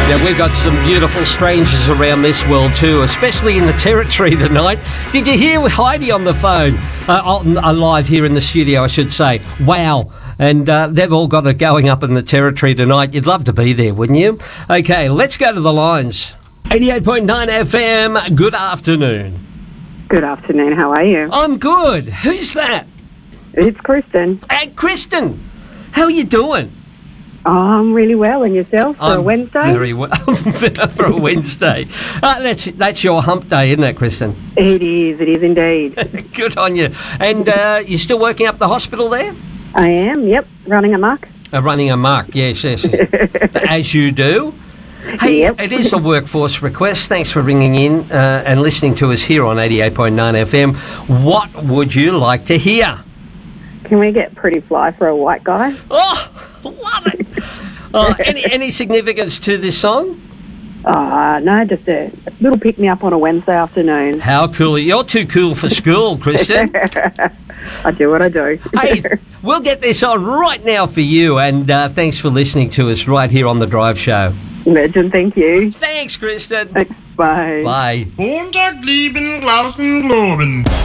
Yeah, we've got some beautiful strangers around this world too, especially in the Territory tonight. Did you hear Heidi on the phone? Live here in the studio, I should say. Wow. And they've all got it going up in the Territory tonight. You'd love to be there, wouldn't you? Okay, let's go to the lines. 88.9 FM, good afternoon. Good afternoon, how are you? I'm good. Who's that? It's Kristen. Hey, Kristen, how are you doing? Oh, I'm really well, and yourself for a Wednesday? Very well for a Wednesday. That's your hump day, isn't it, Kristen? It is indeed. Good on you. And you're still working up the hospital there? I am, yep, running amok. Running amok, yes. As you do. Hey, yep. It is a workforce request. Thanks for ringing in and listening to us here on 88.9 FM. What would you like to hear? Can we get Pretty Fly for a white guy? Oh, love it. Any significance to this song? No, just a little pick-me-up on a Wednesday afternoon. How cool. You're too cool for school, Kristen. I do what I do. Hey, we'll get this on right now for you, and thanks for listening to us right here on The Drive Show. Legend, thank you. Thanks, Kristen. Thanks, bye. Bye. Montag, lieben, Glauben, Globen.